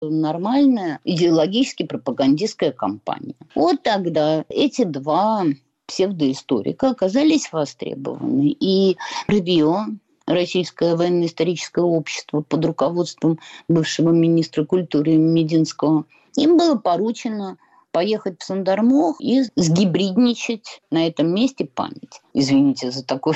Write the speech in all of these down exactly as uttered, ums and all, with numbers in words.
нормальная идеологически пропагандистская кампания. Вот тогда эти два псевдоисторика оказались востребованы. И РВИО, Российское военно-историческое общество под руководством бывшего министра культуры Мединского, им было поручено поехать в Сандармох и сгибридничать на этом месте память. Извините за такое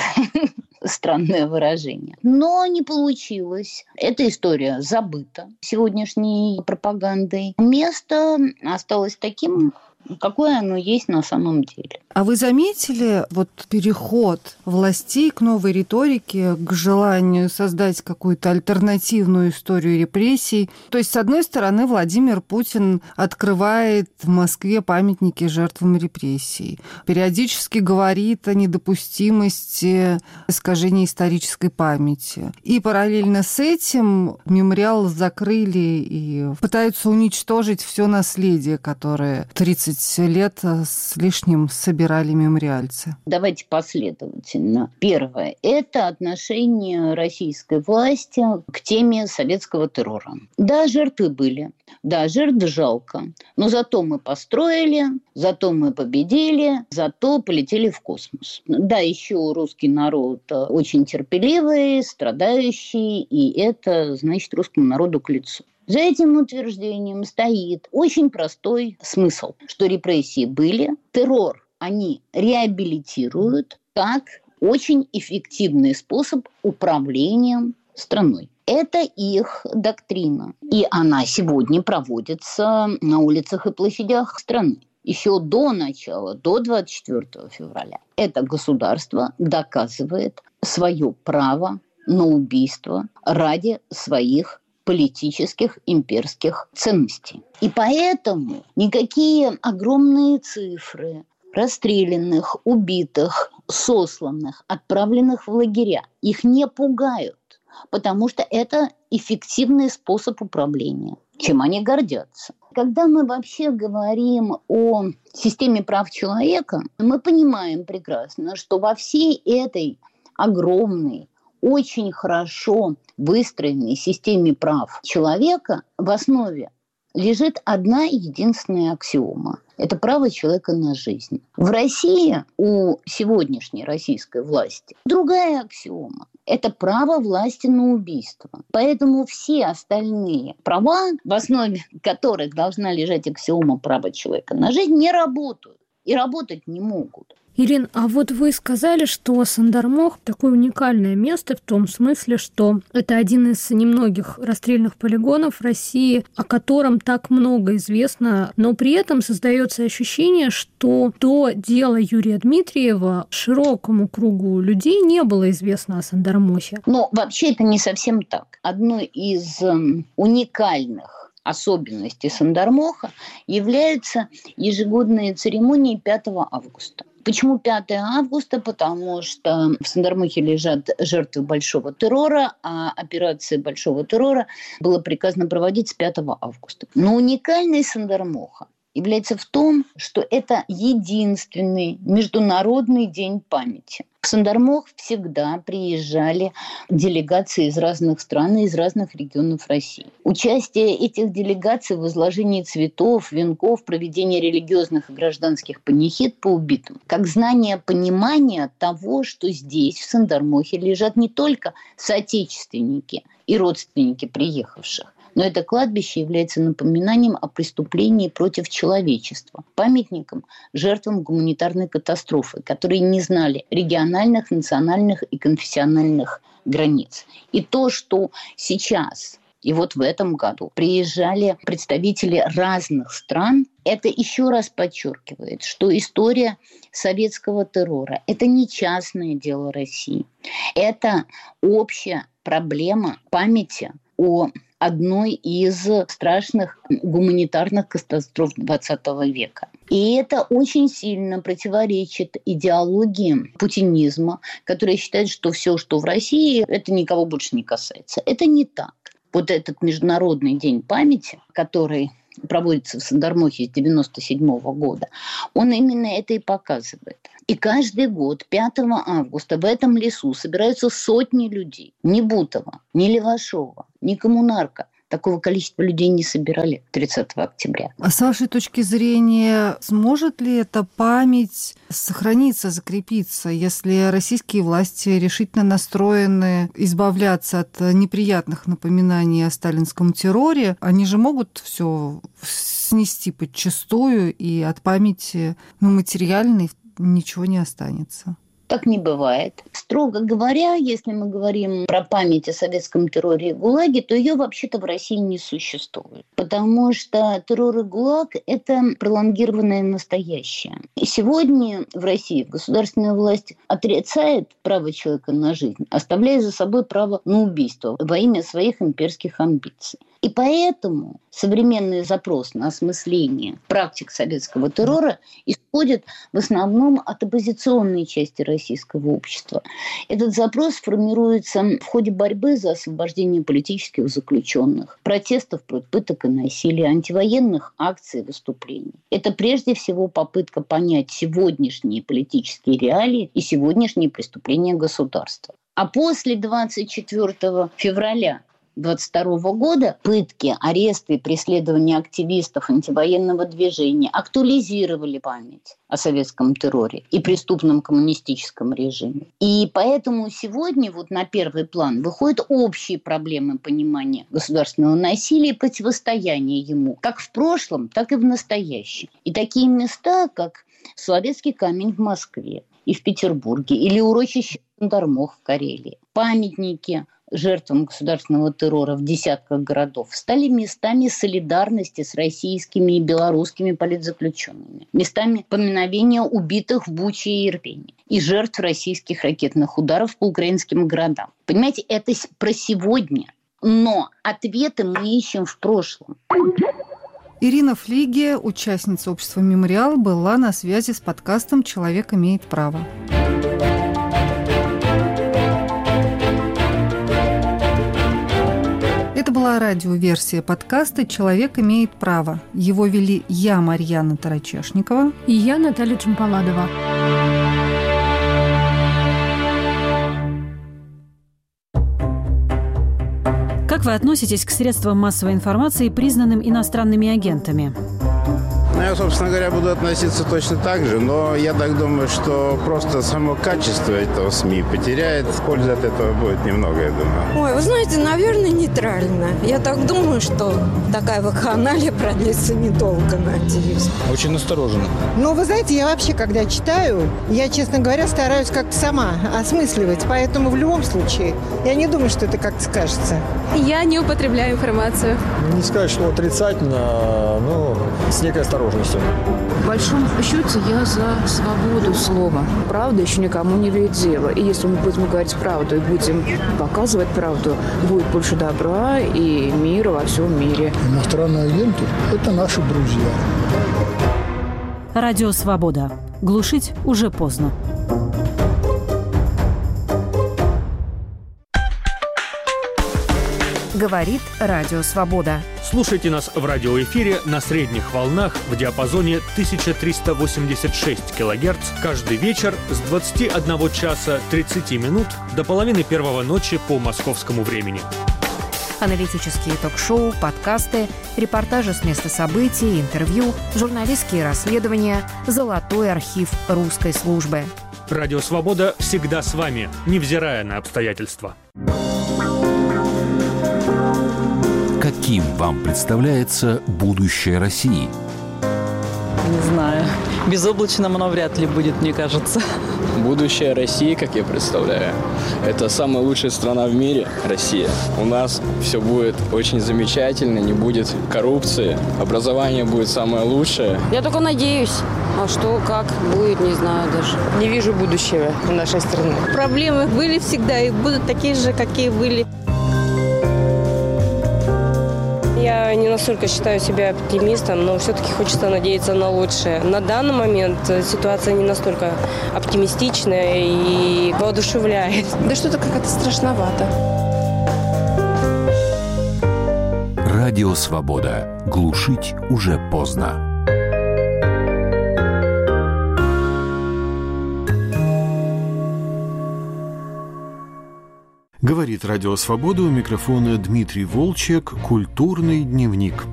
странное выражение. Но не получилось. Эта история забыта сегодняшней пропагандой. Место осталось таким, какое оно есть на самом деле. А вы заметили вот переход властей к новой риторике, к желанию создать какую-то альтернативную историю репрессий? То есть, с одной стороны, Владимир Путин открывает в Москве памятники жертвам репрессий, периодически говорит о недопустимости искажения исторической памяти. И параллельно с этим мемориал закрыли и пытаются уничтожить все наследие, которое тридцать лет с лишним собирали мемориальцы. Давайте последовательно. Первое – это отношение российской власти к теме советского террора. Да, жертвы были. Да, жертв жалко. Но зато мы построили, зато мы победили, зато полетели в космос. Да, еще русский народ очень терпеливый, страдающий, и это, значит, русскому народу к лицу. За этим утверждением стоит очень простой смысл, что репрессии были, террор они реабилитируют как очень эффективный способ управления страной. Это их доктрина. И она сегодня проводится на улицах и площадях страны. Еще до начала, до двадцать четвёртого февраля, это государство доказывает свое право на убийство ради своих политических имперских ценностей. И поэтому никакие огромные цифры расстрелянных, убитых, сосланных, отправленных в лагеря их не пугают, потому что это эффективный способ управления, чем они гордятся. Когда мы вообще говорим о системе прав человека, мы понимаем прекрасно, что во всей этой огромной, очень хорошо выстроенной системе прав человека в основе лежит одна единственная аксиома. Это право человека на жизнь. В России у сегодняшней российской власти другая аксиома. Это право власти на убийство. Поэтому все остальные права, в основе которых должна лежать аксиома права человека на жизнь, не работают и работать не могут. Ирина, а вот вы сказали, что Сандармох – такое уникальное место в том смысле, что это один из немногих расстрельных полигонов в России, о котором так много известно, но при этом создается ощущение, что до дела Юрия Дмитриева широкому кругу людей не было известно о Сандармохе. Но вообще это не совсем так. Одной из уникальных особенностей Сандармоха являются ежегодные церемонии пятого августа. Почему пятого августа? Потому что в Сандармохе лежат жертвы большого террора, а операция большого террора было приказано проводить с пятого августа. Но уникальность Сандармоха является в том, что это единственный международный день памяти. В Сандармох всегда приезжали делегации из разных стран и из разных регионов России. Участие этих делегаций в изложении цветов, венков, проведении религиозных и гражданских панихид по убитым, как знание, понимание того, что здесь, в Сандармохе, лежат не только соотечественники и родственники приехавших, но это кладбище является напоминанием о преступлении против человечества, памятником жертвам гуманитарной катастрофы, которые не знали региональных, национальных и конфессиональных границ. И то, что сейчас и вот в этом году приезжали представители разных стран, это еще раз подчеркивает, что история советского террора – это не частное дело России. Это общая проблема памяти о одной из страшных гуманитарных катастроф двадцатого века. И это очень сильно противоречит идеологии путинизма, которая считает, что все, что в России, это никого больше не касается. Это не так. Вот этот Международный день памяти, который проводится в Сандармохе с девяносто седьмого года, он именно это и показывает. И каждый год, пятого августа, в этом лесу собираются сотни людей. Ни Бутова, ни Левашова, ни Коммунарка такого количества людей не собирали тридцатого октября. А с вашей точки зрения, сможет ли эта память сохраниться, закрепиться, если российские власти решительно настроены избавляться от неприятных напоминаний о сталинском терроре? Они же могут все снести подчистую, и от памяти, ну, материальной ничего не останется. Так не бывает. Строго говоря, если мы говорим про память о советском терроре и ГУЛАГе, то ее вообще-то в России не существует. Потому что террор и ГУЛАГ – это пролонгированное настоящее. И сегодня в России государственная власть отрицает право человека на жизнь, оставляя за собой право на убийство во имя своих имперских амбиций. И поэтому современный запрос на осмысление практик советского террора исходит в основном от оппозиционной части российского общества. Этот запрос формируется в ходе борьбы за освобождение политических заключенных, протестов против пыток и насилия, антивоенных акций и выступлений. Это прежде всего попытка понять сегодняшние политические реалии и сегодняшние преступления государства. А после двадцать четвёртого февраля двадцать второго года пытки, аресты и преследования активистов антивоенного движения актуализировали память о советском терроре и преступном коммунистическом режиме. И поэтому сегодня вот на первый план выходят общие проблемы понимания государственного насилия и противостояния ему, как в прошлом, так и в настоящем. И такие места, как Соловецкий камень в Москве и в Петербурге, или урочище Жандармох в Карелии, памятники жертвам государственного террора в десятках городов стали местами солидарности с российскими и белорусскими политзаключенными, местами поминовения убитых в Буче и Ирпене и жертв российских ракетных ударов по украинским городам. Понимаете, это про сегодня, но ответы мы ищем в прошлом. Ирина Флиге, участница общества «Мемориал», была на связи с подкастом «Человек имеет право». Это была радиоверсия подкаста «Человек имеет право». Его вели я, Марьяна Тарачешникова. И я, Наталья Чемпаладова. Как вы относитесь к средствам массовой информации, признанным иностранными агентами? Ну, я, собственно говоря, буду относиться точно так же, но я так думаю, что просто само качество этого СМИ потеряет. Пользы от этого будет немного, я думаю. Ой, вы знаете, наверное, нейтрально. Я так думаю, что такая вакханалия продлится недолго, надеюсь. Очень настороженно. Ну, вы знаете, я вообще, когда читаю, я, честно говоря, стараюсь как-то сама осмысливать. Поэтому в любом случае, я не думаю, что это как-то скажется. Я не употребляю информацию. Не сказать, что отрицательно, но с некой осторожностью. В большом счете я за свободу слова. Правда еще никому не вредила. И если мы будем говорить правду и будем показывать правду, будет больше добра и мира во всем мире. Иностранные агенты – это наши друзья. Радио «Свобода». Глушить уже поздно. Говорит Радио Свобода. Слушайте нас в радиоэфире на средних волнах в диапазоне тысяча триста восемьдесят шесть килогерц каждый вечер с двадцати одного часа тридцати минут до половины первого ночи по московскому времени. Аналитические ток-шоу, подкасты, репортажи с места событий, интервью, журналистские расследования, золотой архив русской службы. Радио «Свобода» всегда с вами, невзирая на обстоятельства. Каким вам представляется будущее России? Не знаю. Безоблачным оно вряд ли будет, мне кажется. Будущее России, как я представляю, это самая лучшая страна в мире, Россия. У нас все будет очень замечательно, не будет коррупции, образование будет самое лучшее. Я только надеюсь. А что, как будет, не знаю даже. Не вижу будущего у нашей страны. Проблемы были всегда и будут такие же, какие были. Я не настолько считаю себя оптимистом, но все-таки хочется надеяться на лучшее. На данный момент ситуация не настолько оптимистичная и воодушевляет. Да что-то как-то страшновато. Радио «Свобода». Глушить уже поздно. Говорит Радио Свобода, у микрофона Дмитрий Волчек, «Культурный дневник».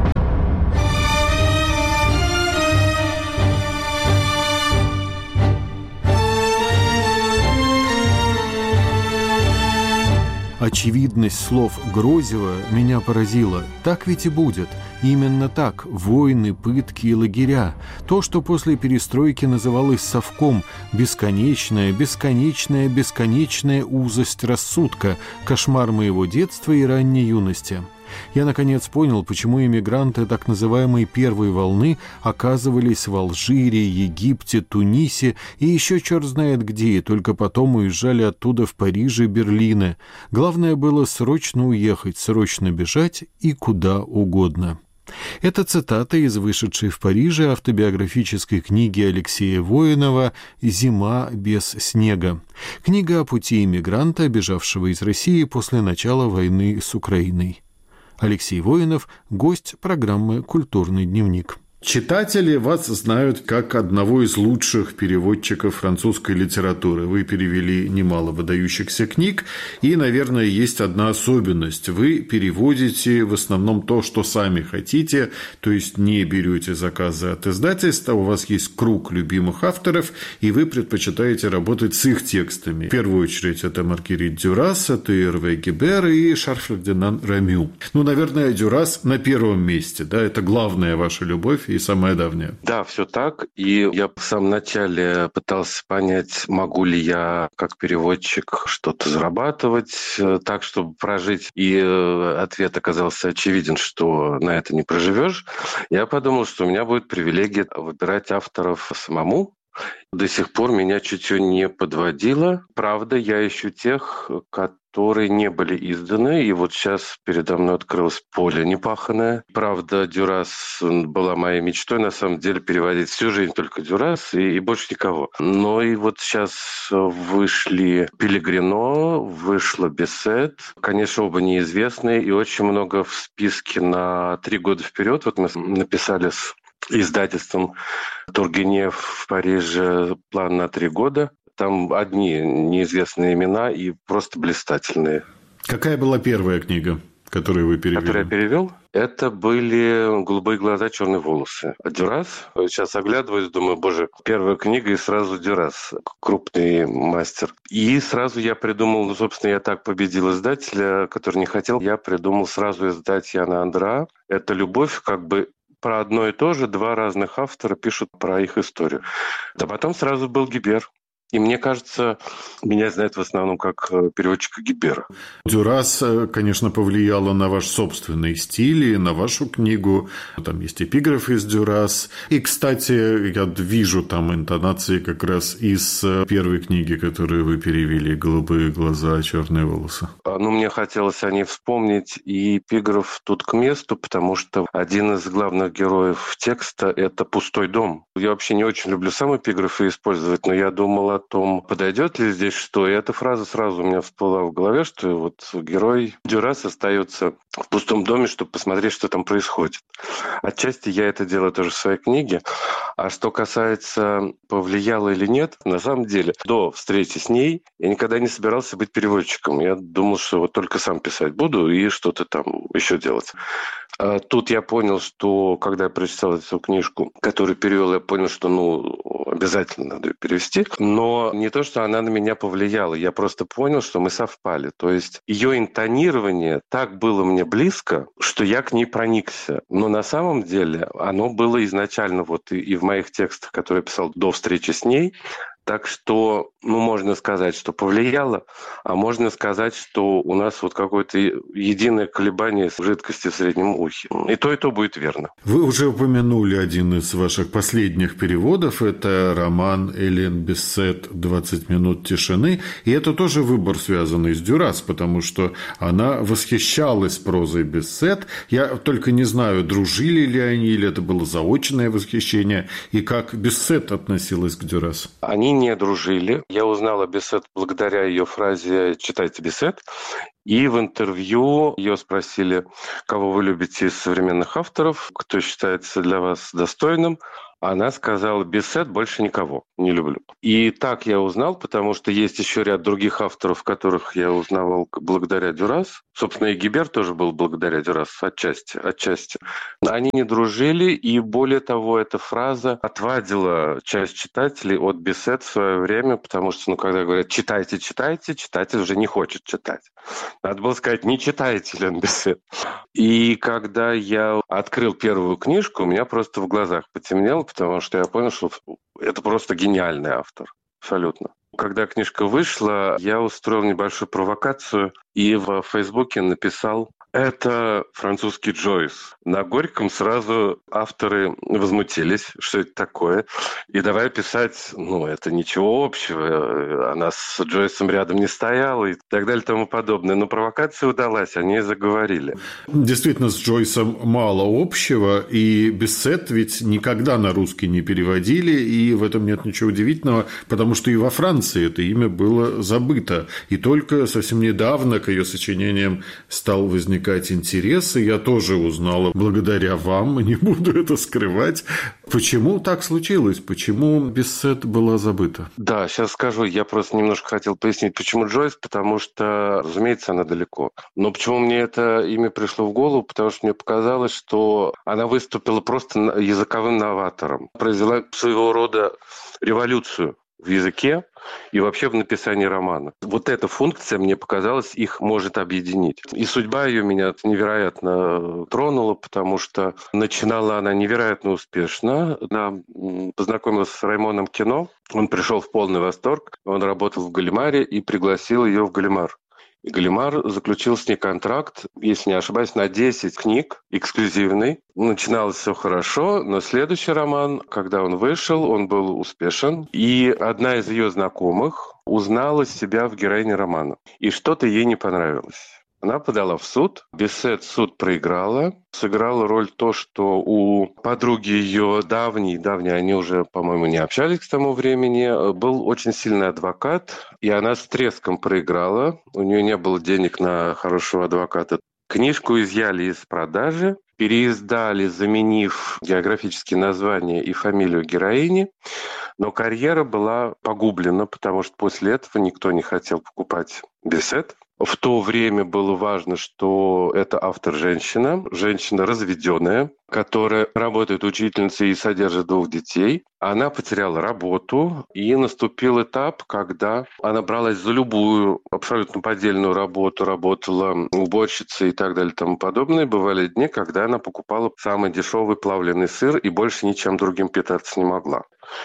Очевидность слов Грозева меня поразила. Так ведь и будет. Именно так. Войны, пытки и лагеря. То, что после перестройки называлось совком. Бесконечная, бесконечная, бесконечная узость рассудка. Кошмар моего детства и ранней юности. Я, наконец, понял, почему иммигранты так называемой первой волны оказывались в Алжире, Египте, Тунисе и еще черт знает где, и только потом уезжали оттуда в Париж и Берлин. Главное было срочно уехать, срочно бежать и куда угодно. Это цитата из вышедшей в Париже автобиографической книги Алексея Воинова «Зима без снега». Книга о пути иммигранта, бежавшего из России после начала войны с Украиной. Алексей Воинов, гость программы «Культурный дневник». Читатели вас знают как одного из лучших переводчиков французской литературы. Вы перевели немало выдающихся книг, и, наверное, есть одна особенность. Вы переводите в основном то, что сами хотите, то есть не берете заказы от издательства, у вас есть круг любимых авторов, и вы предпочитаете работать с их текстами. В первую очередь это Маргерит Дюрас, это Эрве Гибер и Шарль-Фердинанд Рамю. Ну, наверное, Дюрас на первом месте, да, это главная ваша любовь и самая давняя. Да, все так. И я в самом начале пытался понять, могу ли я как переводчик что-то зарабатывать так, чтобы прожить. И ответ оказался очевиден, что на это не проживешь. Я подумал, что у меня будет привилегия выбирать авторов самому. До сих пор меня чутье не подводило. Правда, я ищу тех, которые не были изданы, и вот сейчас передо мной открылось поле непаханное. Правда, Дюрас была моей мечтой, на самом деле, переводить всю жизнь только Дюрас и, и больше никого. Но и вот сейчас вышли Пелегрино, вышла Бессет. Конечно, оба неизвестные, и очень много в списке на три года вперед. Вот мы написали с издательством Тургенев в Париже план на три года. Там одни неизвестные имена и просто блистательные. Какая была первая книга, которую вы перевели? Которую я перевел? Это были «Голубые глаза, черные волосы». Дюрас. Сейчас оглядываюсь, думаю, боже, первая книга и сразу Дюрас. Крупный мастер. И сразу я придумал, ну, собственно, я так победил издателя, который не хотел. Я придумал сразу издать Яна Андра. Это «Любовь», как бы про одно и то же, два разных автора пишут про их историю. А потом сразу был Гибер. И мне кажется, меня знают в основном как переводчика Гибера. Дюрас, конечно, повлияла на ваш собственный стиль и на вашу книгу. Там есть эпиграф из Дюрас. И, кстати, я вижу там интонации как раз из первой книги, которую вы перевели, «Голубые глаза, черные волосы». Ну, мне хотелось о ней вспомнить, и эпиграф тут к месту, потому что один из главных героев текста – это пустой дом. Я вообще не очень люблю сам эпиграфы использовать, но я думал о том, подойдет ли здесь что. И эта фраза сразу у меня всплыла в голове, что вот герой Дюрас остается в пустом доме, чтобы посмотреть, что там происходит. Отчасти я это делаю тоже в своей книге. А что касается, повлияло или нет, на самом деле, до встречи с ней я никогда не собирался быть переводчиком. Я думал, что вот только сам писать буду и что-то там еще делать. А тут я понял, что когда я прочитал эту книжку, которую перевел, я понял, что ну обязательно надо ее перевести. Но не то, что она на меня повлияла, я просто понял, что мы совпали. То есть ее интонирование так было мне близко, что я к ней проникся. Но на самом деле оно было изначально вот и, и в моих текстах, которые я писал до встречи с ней. Так что, ну, можно сказать, что повлияло, а можно сказать, что у нас вот какое-то единое колебание жидкости в среднем ухе. И то, и то будет верно. Вы уже упомянули один из ваших последних переводов. Это роман Элен Бессет «двадцать минут тишины». И это тоже выбор, связанный с Дюрас, потому что она восхищалась прозой Бессет. Я только не знаю, дружили ли они, или это было заочное восхищение, и как Бессет относилась к Дюрас. Они не дружили. Я узнал о Бессет благодаря ее фразе «читайте Бессет». И в интервью ее спросили, кого вы любите из современных авторов, кто считается для вас достойным. Она сказала: Бесед больше никого не люблю. И так я узнал, потому что есть еще ряд других авторов, которых я узнавал благодаря Дюрас. Собственно, и Гибер тоже был благодаря Дюрас, отчасти, отчасти. Они не дружили, и более того, эта фраза отвадила часть читателей от Бесед в свое время, потому что, ну, когда говорят «читайте, читайте», читатель уже не хочет читать. Надо было сказать «не читайте Лен Бесед». И когда я открыл первую книжку, у меня просто в глазах потемнело, потому что я понял, что это просто гениальный автор. Абсолютно. Когда книжка вышла, я устроил небольшую провокацию и в Фейсбуке написал: это французский Джойс. На Горьком сразу авторы возмутились, что это такое. И давай писать, ну, это ничего общего, она с Джойсом рядом не стояла и так далее и тому подобное. Но провокация удалась, они заговорили. Действительно, с Джойсом мало общего, и Бесед ведь никогда на русский не переводили, и в этом нет ничего удивительного, потому что и во Франции это имя было забыто. И только совсем недавно к ее сочинениям стал возникать интерес, и я тоже узнала благодаря вам, не буду это скрывать. Почему так случилось? Почему Бесед была забыта? Да, сейчас скажу. Я просто немножко хотел пояснить, почему Джойс, потому что, разумеется, она далеко. Но почему мне это имя пришло в голову? Потому что мне показалось, что она выступила просто языковым новатором, произвела своего рода революцию в языке и вообще в написании романа. Вот эта функция, мне показалось, их может объединить. И судьба ее меня невероятно тронула, потому что начинала она невероятно успешно. Она познакомилась с Раймоном Кино, он пришел в полный восторг, он работал в Галимаре и пригласил ее в Галимар. И Галимар заключил с ней контракт, если не ошибаюсь, на десять книг, эксклюзивный. Начиналось все хорошо, но следующий роман, когда он вышел, он был успешен. И одна из ее знакомых узнала себя в героине романа. И что-то ей не понравилось. Она подала в суд. Бесед суд проиграла. Сыграла роль то, что у подруги ее давней, давней, они уже, по-моему, не общались к тому времени, был очень сильный адвокат, и она с треском проиграла. У нее не было денег на хорошего адвоката. Книжку изъяли из продажи, переиздали, заменив географические названия и фамилию героини, но карьера была погублена, потому что после этого никто не хотел покупать Бесед. В то время было важно, что это автор-женщина, женщина разведенная, которая работает учительницей и содержит двух детей. Она потеряла работу, и наступил этап, когда она бралась за любую абсолютно поддельную работу, работала уборщицей и так далее и тому подобное. Бывали дни, когда она покупала самый дешевый плавленый сыр и больше ничем другим питаться не могла.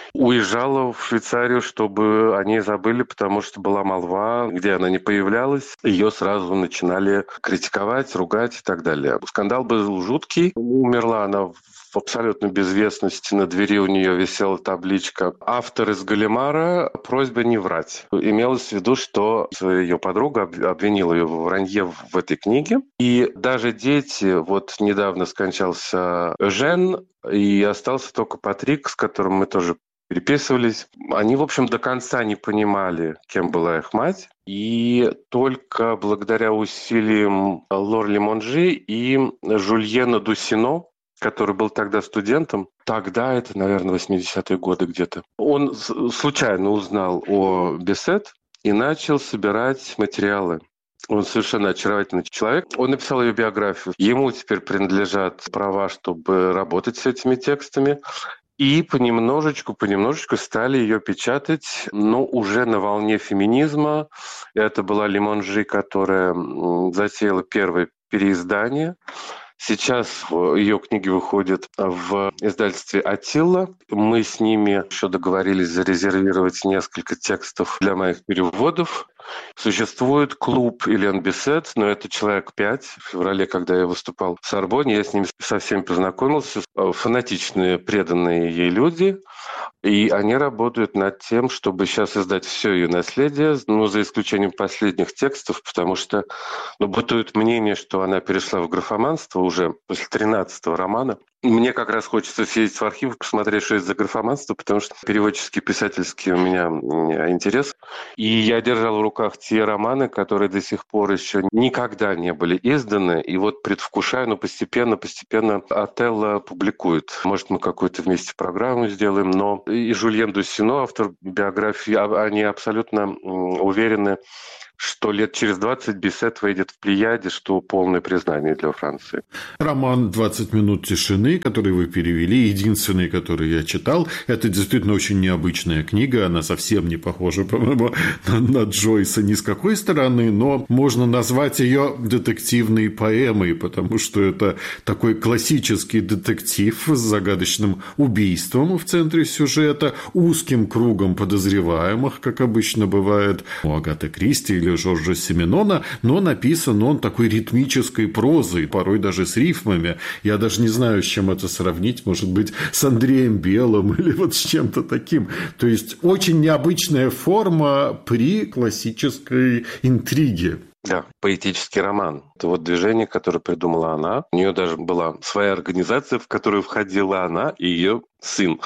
Уезжала в Швейцарию, чтобы о ней забыли, потому что была молва, где она не появлялась, ее сразу начинали критиковать, ругать и так далее. Скандал был жуткий. Умерла она в абсолютной безвестности. На двери у нее висела табличка «Автор из Галимара. Просьба не врать». Имелось в виду, что ее подруга обвинила ее в вранье в этой книге. И даже дети, вот недавно скончался Жен, и остался только Патрик, с которым мы тоже переписывались. Они, в общем, до конца не понимали, кем была их мать. И только благодаря усилиям Лорли Монжи и Жульена Дусино, который был тогда студентом, тогда, это, наверное, восьмидесятые годы где-то, он случайно узнал о Бесед и начал собирать материалы. Он совершенно очаровательный человек. Он написал ее биографию. Ему теперь принадлежат права, чтобы работать с этими текстами. И понемножечку, понемножечку стали ее печатать, но уже на волне феминизма. Это была Лимонжи, которая затеяла первое переиздание. Сейчас ее книги выходят в издательстве «Аттила». Мы с ними еще договорились зарезервировать несколько текстов для моих переводов. Существует клуб Элен Бесед, но это человек пять. В феврале, когда я выступал в Сорбонне, я с ними со всеми познакомился. Фанатичные, преданные ей люди. И они работают над тем, чтобы сейчас издать все ее наследие, ну, за исключением последних текстов, потому что ну, бытует мнение, что она перешла в графоманство уже после тринадцатого романа. Мне как раз хочется съездить в архив и посмотреть, что это за графоманство, потому что переводческий, писательский у меня интерес. И я держал в руках те романы, которые до сих пор еще никогда не были изданы. И вот предвкушаю, но постепенно, постепенно Отелло публикует. Может, мы какую-то вместе программу сделаем, но и Жюльен Дуссино, автор биографии, они абсолютно уверены, что лет через двадцать Бисет выйдет в Плеяде, что полное признание для Франции. Роман «двадцать минут тишины», который вы перевели, единственный, который я читал, это действительно очень необычная книга. Она совсем не похожа, по-моему, на, на Джойса ни с какой стороны, но можно назвать ее детективной поэмой, потому что это такой классический детектив с загадочным убийством в центре сюжета, узким кругом подозреваемых, как обычно бывает у Агаты Кристи или Жоржа Сименона, но написан он такой ритмической прозой, порой даже с рифмами. Я даже не знаю, с чем это сравнить, может быть, с Андреем Белым или вот с чем-то таким. То есть очень необычная форма при классической интриге. Да, поэтический роман. Это вот движение, которое придумала она. У нее даже была своя организация, в которую входила она и ее сын.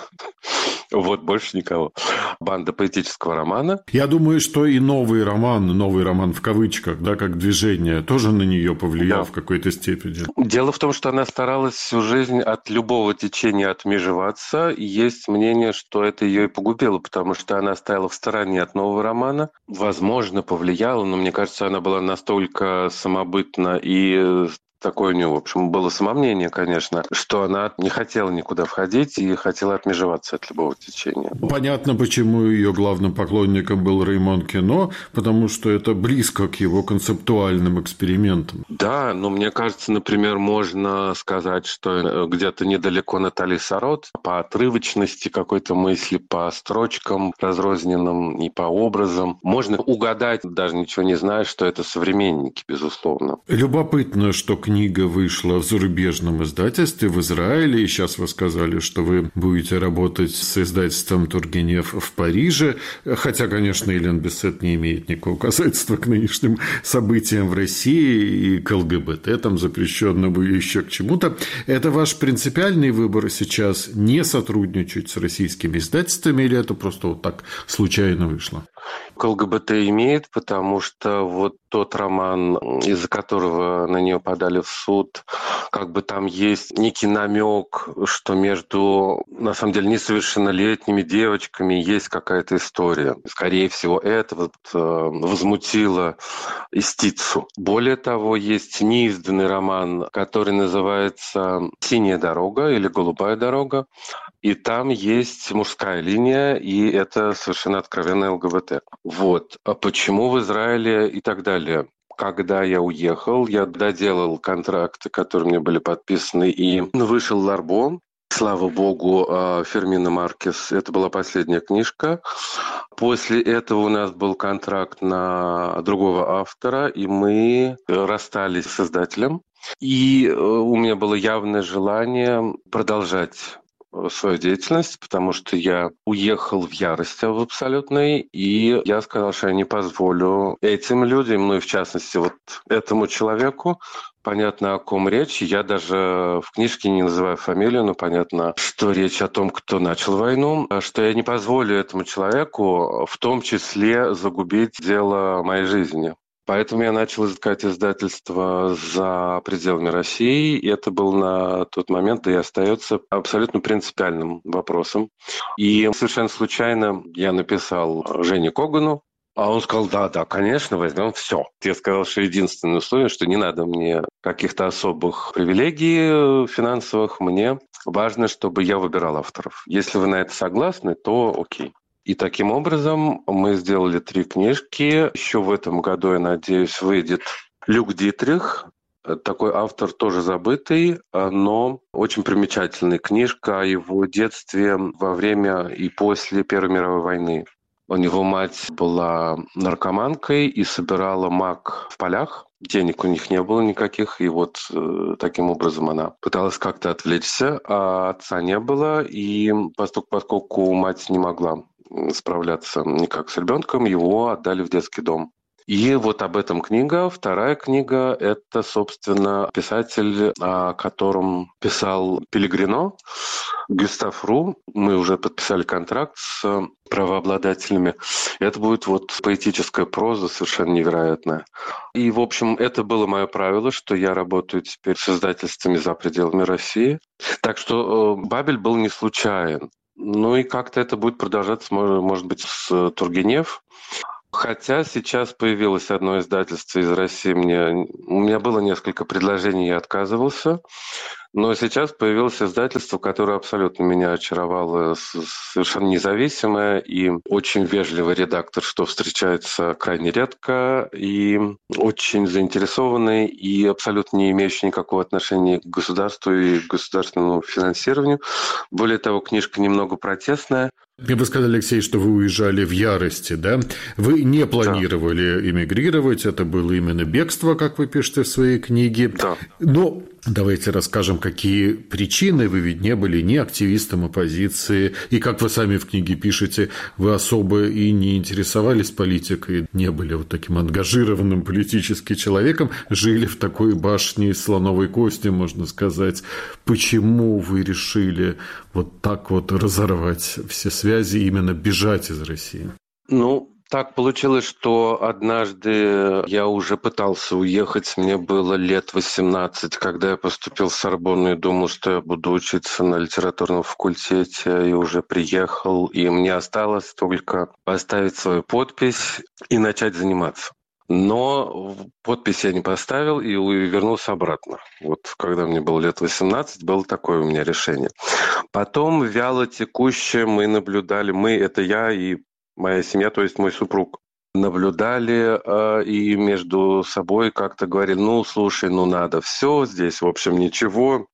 Вот, больше никого. Банда поэтического романа. Я думаю, что и новый роман, новый роман в кавычках, да, как движение, тоже на нее повлиял да. в какой-то степени. Дело в том, что она старалась всю жизнь от любого течения отмежеваться. И есть мнение, что это ее и погубило, потому что она стояла в стороне от нового романа. Возможно, повлияло, но мне кажется, она была настолько самобытна и такое у нее, в общем, было самомнение, конечно, что она не хотела никуда входить и хотела отмежеваться от любого течения. Понятно, почему ее главным поклонником был Реймон Кено, потому что это близко к его концептуальным экспериментам. Да, но мне кажется, например, можно сказать, что где-то недалеко Натали Сарот по отрывочности какой-то мысли, по строчкам разрозненным и по образам. Можно угадать, даже ничего не зная, что это современники, безусловно. Любопытно, что книга Книга вышла в зарубежном издательстве в Израиле, и сейчас вы сказали, что вы будете работать с издательством Тургенев в Париже, хотя, конечно, Элен Бисет не имеет никакого касательства к нынешним событиям в России и к ЛГБТ, там запрещенному и еще к чему-то. Это ваш принципиальный выбор сейчас не сотрудничать с российскими издательствами, или это просто вот так случайно вышло? К ЛГБТ имеет, потому что вот тот роман, из-за которого на нее подали в суд, как бы там есть некий намек, что между, на самом деле, несовершеннолетними девочками есть какая-то история. Скорее всего, это вот, э, возмутило истицу. Более того, есть неизданный роман, который называется «Синяя дорога» или «Голубая дорога». И там есть мужская линия, и это совершенно откровенная ЛГБТ. Вот. А почему в Израиле и так далее? Когда я уехал, я доделал контракты, которые мне были подписаны, и вышел «Ларбо». Слава богу, Фермино Маркес. Это была последняя книжка. После этого у нас был контракт на другого автора, и мы расстались с издателем. И у меня было явное желание продолжать свою деятельность, потому что я уехал в ярости в абсолютной, и я сказал, что я не позволю этим людям, ну и в частности вот этому человеку, понятно, о ком речь. Я даже в книжке не называю фамилию, но понятно, что речь о том, кто начал войну, что я не позволю этому человеку в том числе загубить дело моей жизни. Поэтому я начал искать издательство за пределами России, и это был на тот момент, и остается абсолютно принципиальным вопросом. И совершенно случайно я написал Жене Когану, а он сказал, да, да, конечно, возьмем все. Я сказал, что единственное условие, что не надо мне каких-то особых привилегий финансовых, мне важно, чтобы я выбирал авторов. Если вы на это согласны, то окей. И таким образом мы сделали три книжки. Еще в этом году, я надеюсь, выйдет Люк Дитрих. Такой автор тоже забытый, но очень примечательная книжка о его детстве во время и после Первой мировой войны. У него мать была наркоманкой и собирала мак в полях. Денег у них не было никаких, и вот э, таким образом она пыталась как-то отвлечься, а отца не было, и поскольку, поскольку мать не могла справляться никак с ребенком, его отдали в детский дом. И вот об этом книга. Вторая книга – это, собственно, писатель, о котором писал Пеллегрино, Гюстав Ру. Мы уже подписали контракт с правообладателями. Это будет вот поэтическая проза совершенно невероятная. И, в общем, это было мое правило, что я работаю теперь с издательствами за пределами России. Так что «Бабель» был не случайен. Ну и как-то это будет продолжаться, может быть, с «Тургенев». Хотя сейчас появилось одно издательство из России. Мне, у меня было несколько предложений, я отказывался. Но сейчас появилось издательство, которое абсолютно меня очаровало. Совершенно независимое и очень вежливый редактор, что встречается крайне редко. И очень заинтересованный и абсолютно не имеющий никакого отношения к государству и к государственному финансированию. Более того, книжка немного протестная. Вы сказали, Алексей, что вы уезжали в ярости, да? Вы не планировали да. эмигрировать, это было именно бегство, как вы пишете в своей книге. Да. Но давайте расскажем, какие причины. Вы ведь не были ни активистом оппозиции, и, как вы сами в книге пишете, вы особо и не интересовались политикой, не были вот таким ангажированным политическим человеком, жили в такой башне из слоновой кости, можно сказать. Почему вы решили вот так вот разорвать все связи, именно бежать из России? Ну, так получилось, что однажды я уже пытался уехать, мне было лет восемнадцать, когда я поступил в Сорбонну и думал, что я буду учиться на литературном факультете, и уже приехал, и мне осталось только поставить свою подпись и начать заниматься. Но подпись я не поставил и вернулся обратно. Вот когда мне было лет восемнадцать, было такое у меня решение. Потом вяло текуще мы наблюдали, мы, это я и моя семья, то есть мой супруг, наблюдали э, и между собой как-то говорили, ну, слушай, ну, надо все, здесь, в общем, ничего.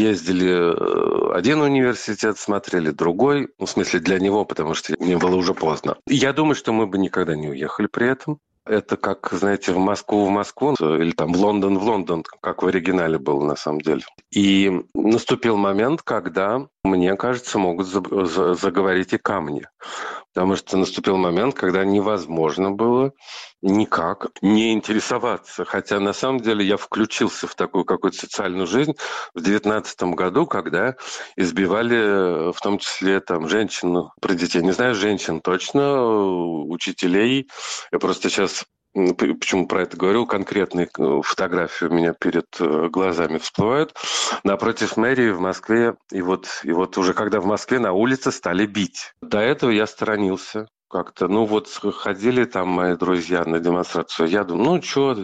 Ездили один университет, смотрели другой, ну, в смысле для него, потому что мне было уже поздно. Я думаю, что мы бы никогда не уехали при этом. Это как, знаете, в Москву в Москву или там в Лондон в Лондон, как в оригинале было на самом деле. И наступил момент, когда, мне кажется, могут заговорить и камни. Потому что наступил момент, когда невозможно было никак не интересоваться. Хотя на самом деле я включился в такую какую-то социальную жизнь в девятнадцатом году, когда избивали в том числе там женщин, про детей. Не знаю, женщин точно, учителей. Я просто сейчас, почему про это говорю, конкретные фотографии у меня перед глазами всплывают. Напротив мэрии в Москве. И вот, и вот уже когда в Москве на улице стали бить. До этого я сторонился. Как-то, ну вот ходили там мои друзья на демонстрацию, я думаю, ну что,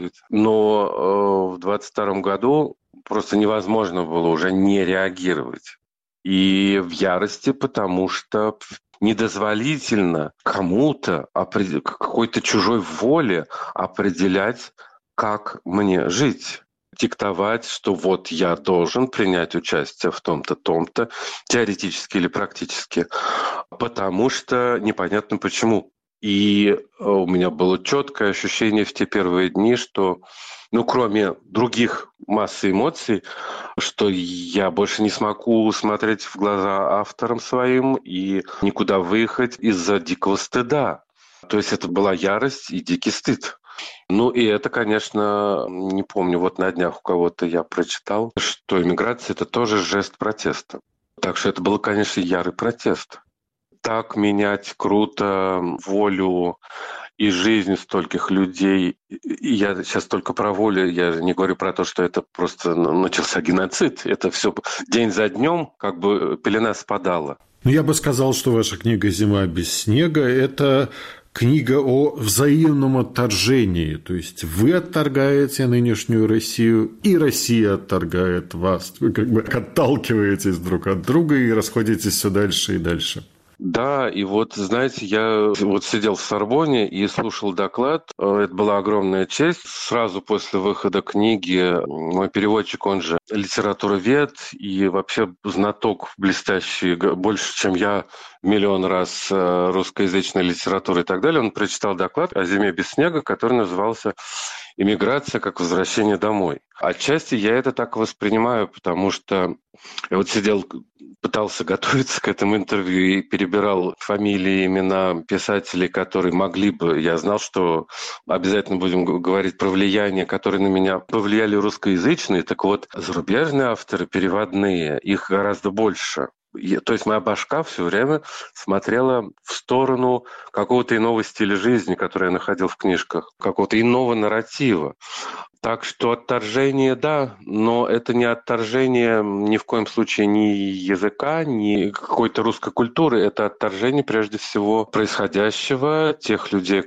но э, в двадцать втором году просто невозможно было уже не реагировать. И в ярости, потому что недозволительно кому-то, какой-то чужой воле определять, как мне жить. Диктовать, что вот я должен принять участие в том-то, том-то, теоретически или практически, потому что непонятно почему. И у меня было четкое ощущение в те первые дни, что, ну, кроме других массы эмоций, что я больше не смогу смотреть в глаза авторам своим и никуда выехать из-за дикого стыда. То есть это была ярость и дикий стыд. Ну и это, конечно, не помню, вот на днях у кого-то я прочитал, что иммиграция – это тоже жест протеста. Так что это был, конечно, ярый протест. Так менять круто волю и жизнь стольких людей. И я сейчас только про волю, я не говорю про то, что это просто начался геноцид. Это все день за днем, как бы пелена спадала. Ну, я бы сказал, что ваша книга «Зима без снега» – это книга о взаимном отторжении. То есть вы отторгаете нынешнюю Россию, и Россия отторгает вас. Вы как бы отталкиваетесь друг от друга и расходитесь все дальше и дальше. Да, и вот, знаете, я вот сидел в Сорбонне и слушал доклад. Это была огромная честь. Сразу после выхода книги мой переводчик, он же литературовед и вообще знаток блестящий, больше, чем я, миллион раз русскоязычной литературы и так далее. Он прочитал доклад о «Зиме без снега», который назывался «Иммиграция как возвращение домой». Отчасти я это так воспринимаю, потому что я вот сидел пытался готовиться к этому интервью и перебирал фамилии, имена писателей, которые могли бы... Я знал, что обязательно будем говорить про влияние, которые на меня повлияли русскоязычные. Так вот, зарубежные авторы, переводные, их гораздо больше. То есть моя башка все время смотрела в сторону какого-то иного стиля жизни, который я находил в книжках, какого-то иного нарратива. Так что отторжение, да, но это не отторжение ни в коем случае ни языка, ни какой-то русской культуры. Это отторжение, прежде всего, происходящего, тех людей,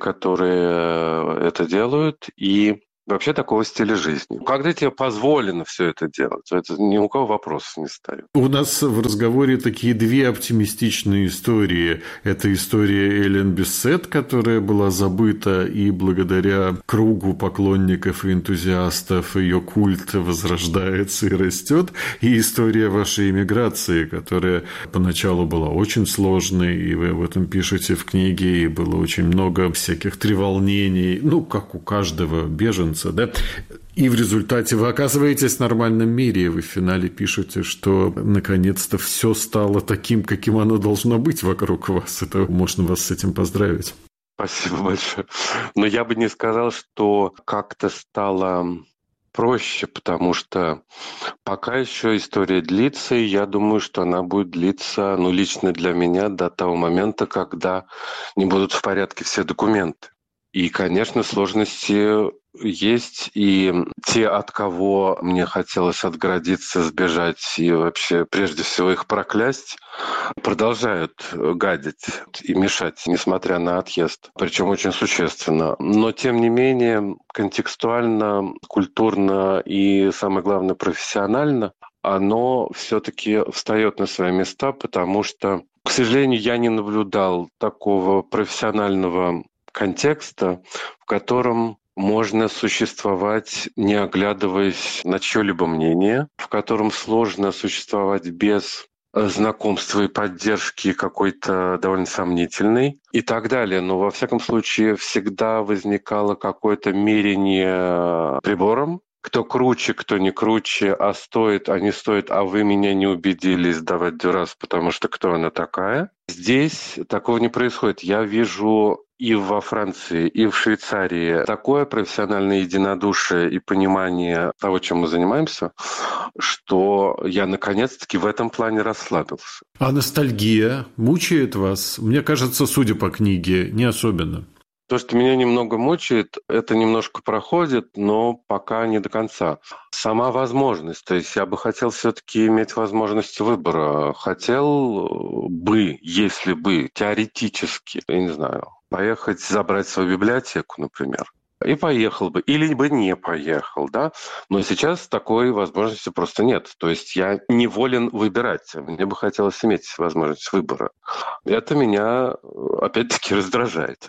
которые это делают, и вообще такого стиля жизни. Когда тебе позволено все это делать, это ни у кого вопросов не ставит. У нас в разговоре такие две оптимистичные истории. Это история Элен Бессет, которая была забыта, и благодаря кругу поклонников и энтузиастов ее культ возрождается и растет. И история вашей эмиграции, которая поначалу была очень сложной, и вы об этом пишете в книге, и было очень много всяких треволнений, ну, как у каждого беженца. Да? И в результате вы оказываетесь в нормальном мире, и вы в финале пишете, что наконец-то все стало таким, каким оно должно быть вокруг вас. Это можно вас с этим поздравить. Спасибо большое. Но я бы не сказал, что как-то стало проще, потому что пока еще история длится, и я думаю, что она будет длиться, ну, лично для меня, до того момента, когда не будут в порядке все документы. И, конечно, сложности есть, и те, от кого мне хотелось отгородиться, сбежать и вообще, прежде всего, их проклясть, продолжают гадить и мешать, несмотря на отъезд, причем очень существенно. Но, тем не менее, контекстуально, культурно и, самое главное, профессионально оно все-таки встает на свои места, потому что, к сожалению, я не наблюдал такого профессионального контекста, в котором можно существовать, не оглядываясь на чье-либо мнение, в котором сложно существовать без знакомства и поддержки какой-то довольно сомнительной и так далее. Но, во всяком случае, всегда возникало какое-то мерение прибором. Кто круче, кто не круче, а стоит, а не стоит, а вы меня не убедили сдавать дюрас, потому что кто она такая. Здесь такого не происходит. Я вижу и во Франции, и в Швейцарии такое профессиональное единодушие и понимание того, чем мы занимаемся, что я наконец-таки в этом плане расслабился. А ностальгия мучает вас? Мне кажется, судя по книге, не особенно. То, что меня немного мучает, это немножко проходит, но пока не до конца. Сама возможность. То есть я бы хотел все-таки иметь возможность выбора. Хотел бы, если бы, теоретически, я не знаю, поехать забрать свою библиотеку, например. И поехал бы, или бы не поехал, да. Но сейчас такой возможности просто нет. То есть я не волен выбирать. Мне бы хотелось иметь возможность выбора. Это меня, опять-таки, раздражает.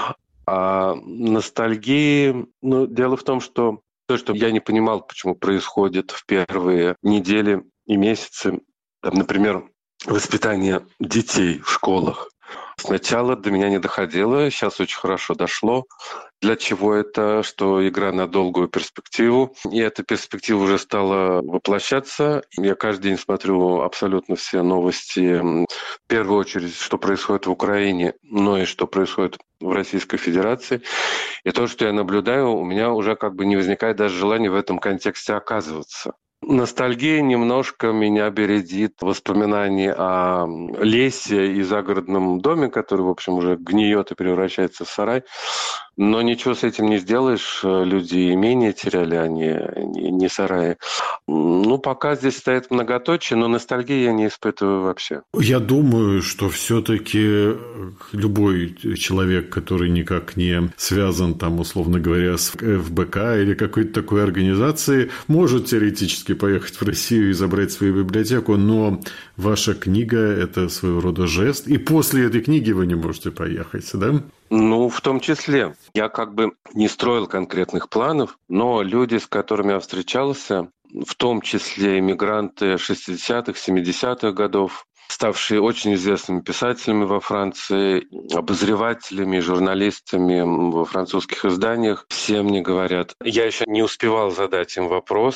А ностальгии, ну, дело в том, что то, что я не понимал, почему происходит в первые недели и месяцы, там, например, воспитание детей в школах. Сначала до меня не доходило, сейчас очень хорошо дошло. Для чего это? Что игра на долгую перспективу. И эта перспектива уже стала воплощаться. Я каждый день смотрю абсолютно все новости. В первую очередь, что происходит в Украине, но и что происходит в Российской Федерации. И то, что я наблюдаю, у меня уже как бы не возникает даже желания в этом контексте оказываться. Ностальгия немножко меня бередит воспоминания о лесе и загородном доме, который, в общем, уже гниет и превращается в сарай. Но ничего с этим не сделаешь. Люди имение теряли, а не, не сараи. Ну, пока здесь стоит многоточие, но ностальгии я не испытываю вообще. Я думаю, что все-таки любой человек, который никак не связан, там, условно говоря, с эф бэ ка или какой-то такой организацией, может теоретически поехать в Россию и забрать свою библиотеку, но ваша книга – это своего рода жест, и после этой книги вы не можете поехать, да? Ну, в том числе. Я как бы не строил конкретных планов, но люди, с которыми я встречался, в том числе иммигранты шестидесятых, семидесятых годов, ставшие очень известными писателями во Франции, обозревателями, журналистами во французских изданиях, все мне говорят. Я еще не успевал задать им вопросы,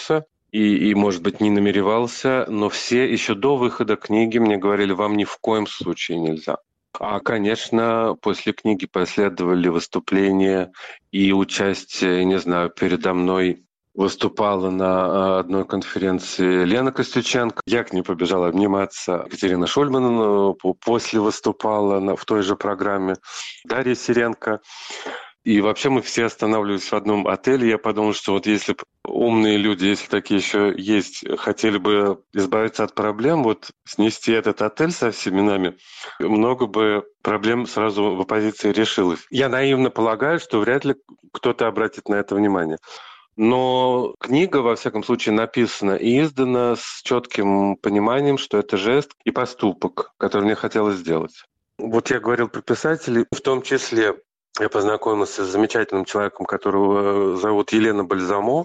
и, и, может быть, не намеревался, но все еще до выхода книги мне говорили, вам ни в коем случае нельзя. А, конечно, после книги последовали выступления и участие, не знаю, передо мной выступала на одной конференции Лена Костюченко. Я к ней побежала обниматься. Екатерина Шульман после выступала в той же программе. Дарья Сиренко. И вообще мы все останавливались в одном отеле. Я подумал, что вот если умные люди, если такие еще есть, хотели бы избавиться от проблем, вот снести этот отель со всеми нами, много бы проблем сразу в оппозиции решилось. Я наивно полагаю, что вряд ли кто-то обратит на это внимание. Но книга, во всяком случае, написана и издана с четким пониманием, что это жест и поступок, который мне хотелось сделать. Вот я говорил про писателей, в том числе я познакомился с замечательным человеком, которого зовут Елена Бальзамо,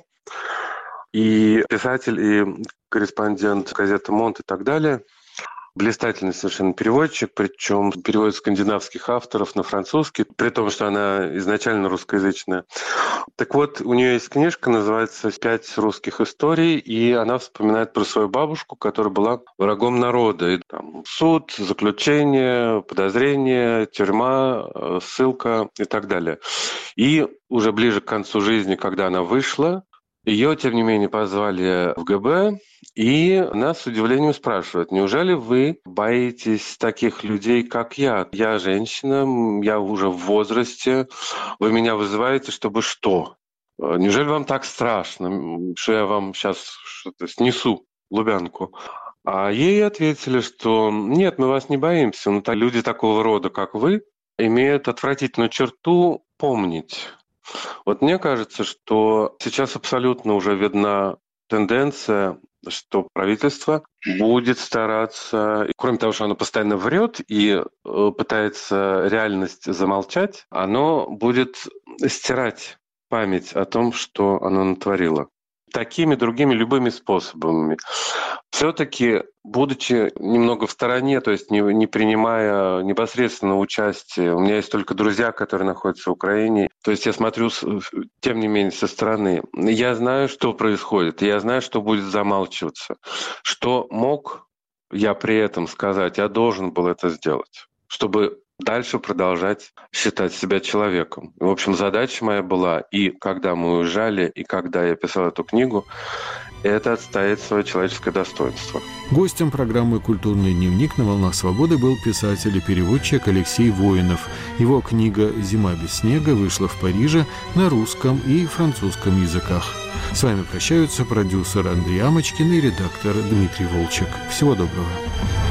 и писатель, и корреспондент газеты «Монт» и так далее. Блистательный совершенно переводчик, причем переводит скандинавских авторов на французский, при том, что она изначально русскоязычная. Так вот, у нее есть книжка, называется «Пять русских историй», и она вспоминает про свою бабушку, которая была врагом народа. И там суд, заключение, подозрение, тюрьма, ссылка и так далее. И уже ближе к концу жизни, когда она вышла, ее, тем не менее, позвали в гэ бэ, и она с удивлением спрашивает, неужели вы боитесь таких людей, как я? Я женщина, я уже в возрасте, вы меня вызываете, чтобы что? Неужели вам так страшно, что я вам сейчас что-то снесу, Лубянку? А ей ответили, что нет, мы вас не боимся, но люди такого рода, как вы, имеют отвратительную черту помнить. Вот мне кажется, что сейчас абсолютно уже видна тенденция, что правительство будет стараться, кроме того, что оно постоянно врет и пытается реальность замолчать, оно будет стирать память о том, что оно натворило. Такими, другими, любыми способами. Все-таки, будучи немного в стороне, то есть не, не принимая непосредственного участия, у меня есть только друзья, которые находятся в Украине, то есть я смотрю, тем не менее, со стороны. Я знаю, что происходит, я знаю, что будет замалчиваться. Что мог я при этом сказать, я должен был это сделать, чтобы дальше продолжать считать себя человеком. В общем, задача моя была, и когда мы уезжали, и когда я писал эту книгу, это отстоять свое человеческое достоинство. Гостем программы «Культурный дневник» на «Волнах свободы» был писатель и переводчик Алексей Воинов. Его книга «Зима без снега» вышла в Париже на русском и французском языках. С вами прощаются продюсер Андрей Амочкин и редактор Дмитрий Волчек. Всего доброго.